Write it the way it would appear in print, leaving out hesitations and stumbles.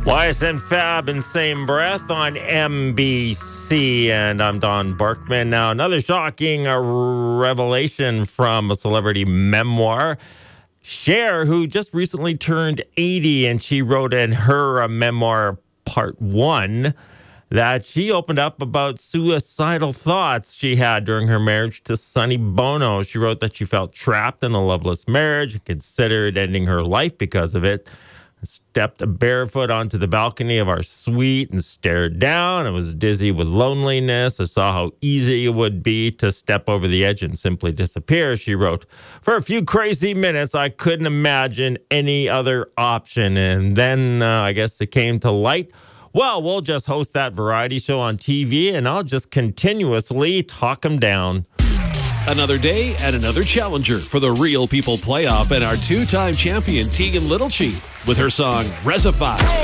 Wise and Fab in same breath on NBC, and I'm Don Barkman. Now, another shocking revelation from a celebrity memoir. Cher, who just recently turned 80, and she wrote in her memoir, part 1, that she opened up about suicidal thoughts she had during her marriage to Sonny Bono. She wrote that she felt trapped in a loveless marriage and considered ending her life because of it. I stepped barefoot onto the balcony of our suite and stared down. I was dizzy with loneliness. I saw how easy it would be to step over the edge and simply disappear, she wrote. For a few crazy minutes, I couldn't imagine any other option. And then I guess it came to light. Well, we'll just host that variety show on TV, and I'll just continuously talk them down. Another day and another challenger for the Real People Playoff and our two-time champion Tegan Littlechief with her song Resify.